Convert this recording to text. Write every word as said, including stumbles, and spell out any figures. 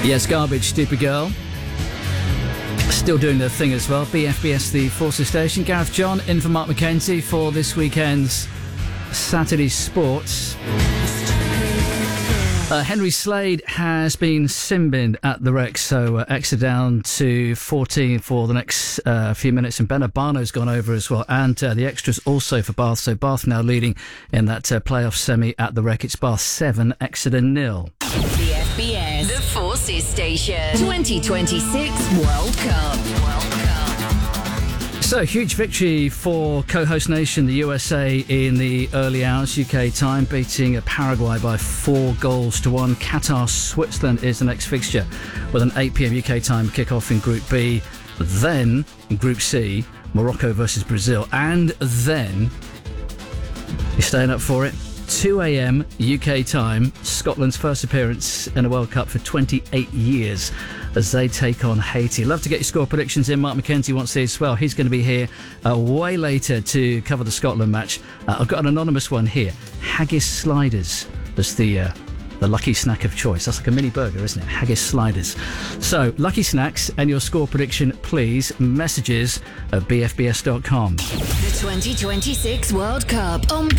Yes, Garbage, Stupid Girl. Still doing their thing as well. B F B S, the Forces Station. Gareth John in for Mark McKenzie for this weekend's Saturday Sports. Uh, Henry Slade has been sin-binned at the wreck, so uh, Exeter down to fourteen for the next uh, few minutes, and Ben Urbano's gone over as well, and uh, the extras also for Bath, so Bath now leading in that uh, playoff semi at the wreck. It's Bath seven, Exeter nil. B F B S, the Forces Station, twenty twenty-six World Cup. World Cup. So, huge victory for co-host nation, the U S A, in the early hours, U K time, beating Paraguay by four goals to one. Qatar, Switzerland is the next fixture with an eight p.m. U K time kick-off in Group B. Then, in Group C, Morocco versus Brazil. And then, you're staying up for it? two a.m. U K time, Scotland's first appearance in a World Cup for twenty-eight years as they take on Haiti. Love to get your score predictions in. Mark McKenzie wants to as well. He's going to be here uh, way later to cover the Scotland match. Uh, I've got an anonymous one here. Haggis sliders as the uh, the lucky snack of choice. That's like a mini burger, isn't it? Haggis sliders. So, lucky snacks and your score prediction, please. Messages at b f b s dot com. The twenty twenty-six World Cup on